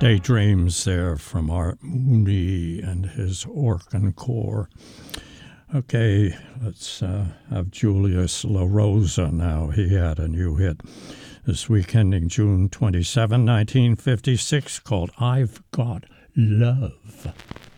Daydreams there from Art Mooney and his Organ Corps. Okay, let's have Julius LaRosa now. He had a new hit this week ending June 27, 1956, called I've Got Love.